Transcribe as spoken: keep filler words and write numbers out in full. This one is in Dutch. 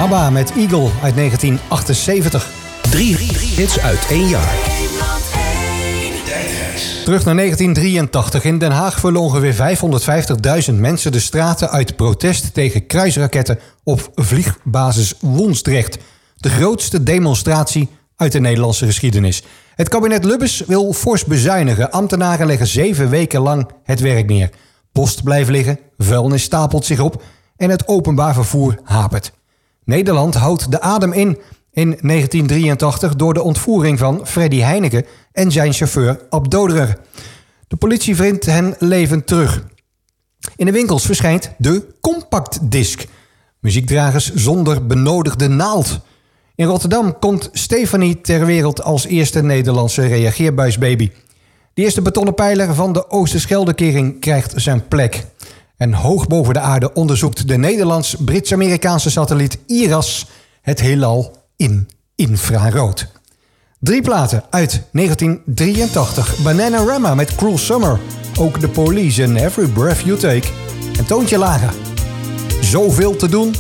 ABBA met Eagle uit negentien achtenzeventig. Drie hits uit één jaar. Terug naar negentien drieëntachtig. In Den Haag vullen ongeveer vijfhonderdvijftigduizend mensen de straten uit protest tegen kruisraketten op vliegbasis Wonsdrecht. De grootste demonstratie uit de Nederlandse geschiedenis. Het kabinet Lubbers wil fors bezuinigen. Ambtenaren leggen zeven weken lang het werk neer. Post blijft liggen, vuilnis stapelt zich op en het openbaar vervoer hapert. Nederland houdt de adem in in negentien drieëntachtig door de ontvoering van Freddy Heineken en zijn chauffeur Ab Doderer. De politie vindt hen levend terug. In de winkels verschijnt de compactdisc. Muziekdragers zonder benodigde naald. In Rotterdam komt Stefanie ter wereld als eerste Nederlandse reageerbuisbaby. De eerste betonnen pijler van de Oosterscheldekering krijgt zijn plek. En hoog boven de aarde onderzoekt de Nederlands-Brits-Amerikaanse satelliet I R A S het heelal in infrarood. Drie platen uit negentien drieëntachtig. Bananarama met Cruel Summer. Ook The Police en Every Breath You Take. Een toontje lager. Zoveel te doen